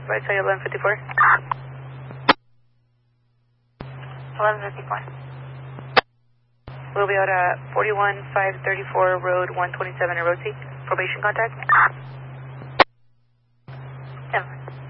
Right side 1154. 1154. We'll be out at 41534 Road 127 in Road C. Formation contact. Yeah.